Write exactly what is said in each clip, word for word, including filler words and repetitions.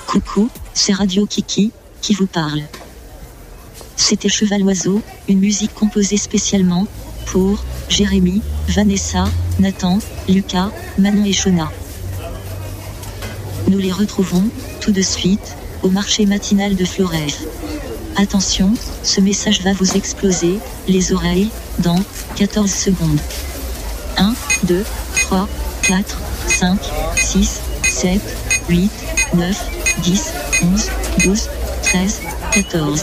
Coucou, c'est Radio Kiki, qui vous parle. C'était Cheval Oiseau, une musique composée spécialement pour Jérémy, Vanessa, Nathan, Lucas, Manon et Shona. Nous les retrouvons, tout de suite, au marché matinal de Floref. Attention, ce message va vous exploser les oreilles dans quatorze secondes. un, deux, trois, quatre, cinq, six, sept, huit, neuf, dix, onze, douze, treize, quatorze.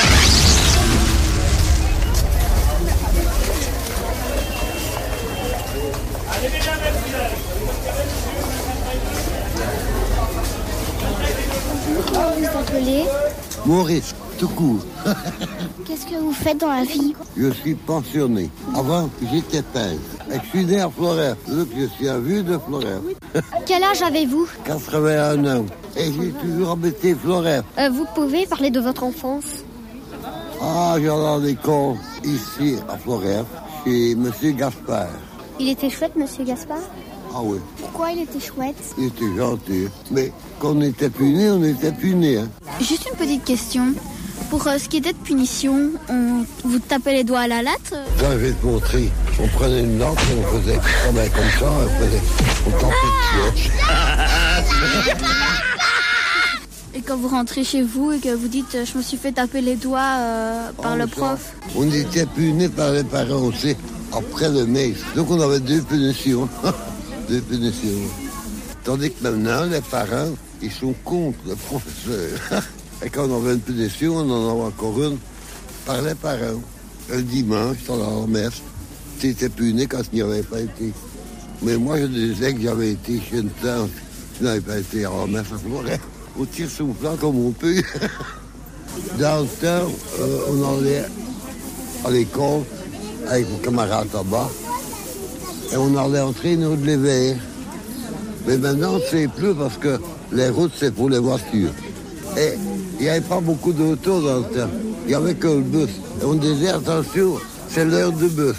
Comment vous appelez ? Maurice, tout court. Qu'est-ce que vous faites dans la vie ? Je suis pensionné. Avant, j'étais peintre. Et je suis né à Floref. Donc, je suis un vieux de Floref. Quel âge avez-vous ? quatre-vingt-un ans. Et j'ai toujours habité Floref. euh, Vous pouvez parler de votre enfance ? Ah, j'allais à l'école ici à Floref, chez Monsieur Gaspard. Il était chouette, Monsieur Gaspard ? Ah oui, Pourquoi il était chouette ? il était gentil. Mais quand on n'était plus né, on n'était plus né. Hein. Juste une petite question. Pour euh, ce qui était de punition, on vous tapait les doigts à la latte ? Là, je vais te montrer. On prenait une lampe et on faisait on avait comme ça, on faisait, on tapait dessus. Et quand vous rentrez chez vous et que vous dites euh, je me suis fait taper les doigts euh, par Oh, le ça. prof. On était punis par les parents aussi, après le maître. Donc on avait deux punitions. deux punitions. Tandis que maintenant, les parents, ils sont contre le professeur. Et quand on avait une punition, on en avait encore une par les parents. Le dimanche, dans la messe, tu étais puni quand tu n'y avais pas été. Mais moi, je disais que j'avais été chez une tante qui n'avait pas été à la messe à Floref. On tire son plan comme on peut. Dans le temps, euh, on allait à l'école avec mon camarade là-bas et on allait entrer une route de l'hiver. Mais maintenant, on ne sait plus parce que les routes, c'est pour les voitures. Et il n'y avait pas beaucoup d'autos dans le temps. Il n'y avait que le bus. Et on disait, attention, c'est l'heure du bus.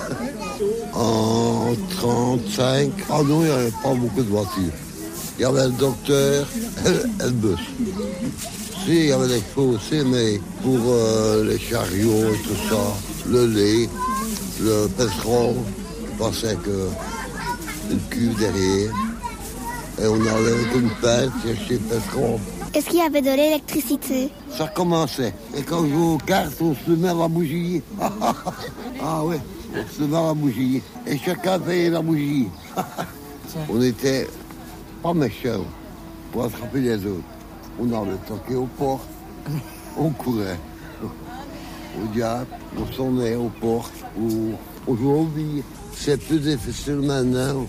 En trente-cinq, ah non, il n'y avait pas beaucoup de voitures. Il y avait le docteur et le bus. Si, il y avait les chevaux aussi, mais pour euh, les chariots, tout ça, le lait, le pétrole, je pensais qu'une cuve derrière. Et on allait avec une pelle chercher le pétrole. Est-ce qu'il y avait de l'électricité ? Ça commençait. Et quand on jouait aux cartes, on se met à la bougie. Ah oui, on se met à la bougie. Et chacun payait la bougie. On était pas méchants pour attraper les autres. On allait toquer aux portes. On courait. Au diable, on sonnait aux portes. On, on jouait aux billes. C'est plus difficile maintenant.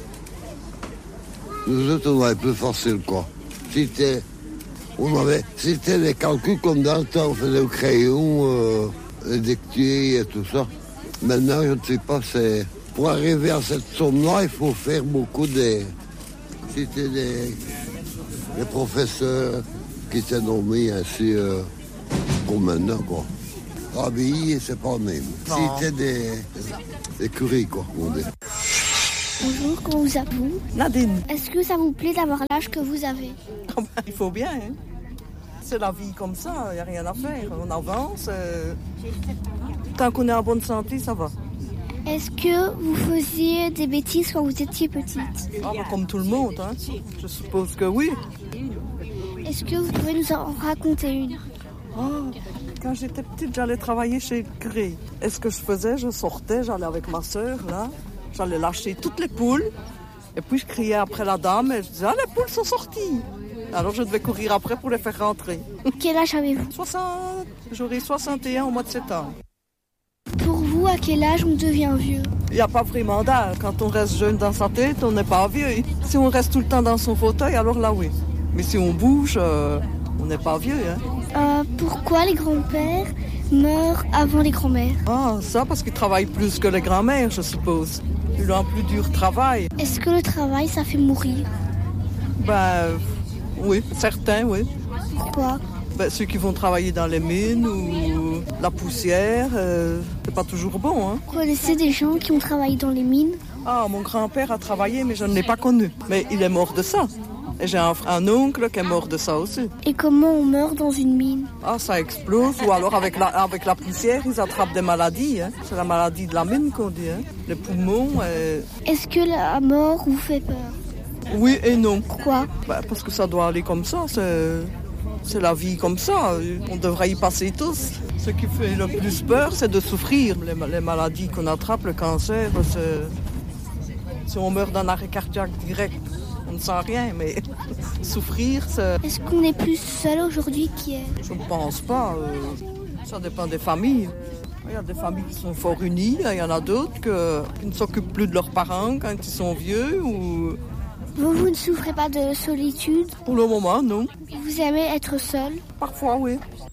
Nous autres, on avait plus facile, quoi. C'était... On avait, c'était des calculs comme dans le temps, on faisait au crayon, euh, les dictées et tout ça. Maintenant, je ne sais pas, c'est... Pour arriver à cette somme-là, il faut faire beaucoup de... C'était des, des professeurs qui étaient nommés ainsi euh, comme maintenant, quoi. L'abbaye, c'est pas le même. C'était des, des curés, quoi, on dit. Bonjour, comment vous appelez-vous ? Nadine. Est-ce que ça vous plaît d'avoir l'âge que vous avez ? Oh ben, il faut bien, hein. C'est la vie comme ça, il n'y a rien à faire. On avance. Euh... Tant qu'on est en bonne santé, ça va. Est-ce que vous faisiez des bêtises quand vous étiez petite ? Ah, ben, comme tout le monde, hein. Je suppose que oui. Est-ce que vous pouvez nous en raconter une ? Oh, quand j'étais petite, j'allais travailler chez le curé. Et ce que je faisais, je sortais, j'allais avec ma sœur, là. J'allais lâcher toutes les poules. Et puis je criais après la dame et je disais, ah, les poules sont sorties. Alors je devais courir après pour les faire rentrer. Quel âge avez-vous ? soixante J'aurai soixante et un au mois de septembre. Pour vous, à quel âge on devient vieux ? Il n'y a pas vraiment d'âge. Quand on reste jeune dans sa tête, on n'est pas vieux. Si on reste tout le temps dans son fauteuil, alors là oui. Mais si on bouge, euh, on n'est pas vieux. Hein. Euh, pourquoi les grands-pères meurent avant les grands-mères ? Ah, ça parce qu'ils travaillent plus que les grands-mères, je suppose. Ils ont un plus dur travail. Est-ce que le travail, ça fait mourir ? Ben, oui, certains, oui. Pourquoi ? Ben, ceux qui vont travailler dans les mines ou la poussière, euh, c'est pas toujours bon, hein. Vous connaissez des gens qui ont travaillé dans les mines ? Ah, mon grand-père a travaillé, mais je ne l'ai pas connu. Mais il est mort de ça. Et j'ai un, un oncle qui est mort de ça aussi. Et comment on meurt dans une mine? Ah, ça explose. Ou alors avec la, avec la poussière, ils attrapent des maladies. Hein. C'est la maladie de la mine qu'on dit. Hein. Les poumons. Et... Est-ce que la mort vous fait peur? Oui et non. Pourquoi? Bah, parce que ça doit aller comme ça. C'est, c'est la vie comme ça. On devrait y passer tous. Ce qui fait le plus peur, c'est de souffrir. Les, les maladies qu'on attrape, le cancer, c'est... si on meurt d'un arrêt cardiaque direct, on ne sent rien, mais souffrir, c'est... Est-ce qu'on est plus seul aujourd'hui qu'hier? Je ne pense pas. Euh, ça dépend des familles. Il y a des familles qui sont fort unies, il y en a d'autres que, qui ne s'occupent plus de leurs parents quand ils sont vieux. Ou... Vous, vous ne souffrez pas de solitude? Pour le moment, non. Vous aimez être seul? Parfois, oui.